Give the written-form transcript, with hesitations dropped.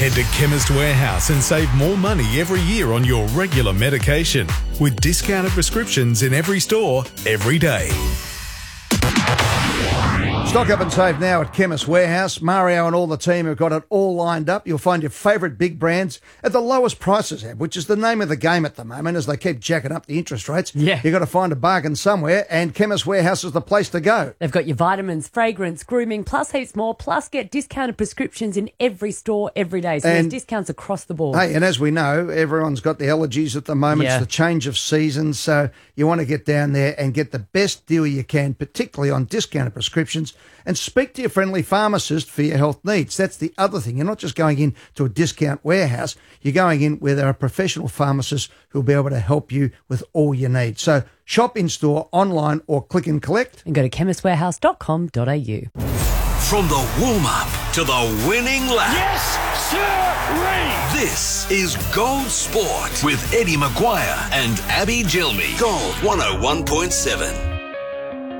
Head to Chemist Warehouse and save more money every year on your regular medication with discounted prescriptions in every store, every day. Stock up and save now at Chemist Warehouse. Mario and all the team have got it all lined up. You'll find your favourite big brands at the lowest prices, which is the name of the game at the moment as they keep jacking up the interest rates. Yeah. You've got to find a bargain somewhere, and Chemist Warehouse is the place to go. They've got your vitamins, fragrance, grooming, plus heaps more, plus get discounted prescriptions in every store every day. So there's discounts across the board. Hey, and as we know, everyone's got the allergies at the moment. Yeah. It's the change of seasons, so you want to get down there and get the best deal you can, particularly on discounted prescriptions, and speak to your friendly pharmacist for your health needs. That's the other thing. You're not just going in to a discount warehouse. You're going in where there are professional pharmacists who'll be able to help you with all you need. So shop in-store, online, or click and collect. And go to chemistwarehouse.com.au. From the warm-up to the winning lap. Yes, sir. This is Gold Sport with Eddie Maguire and Abby Gilmy. Gold 101.7.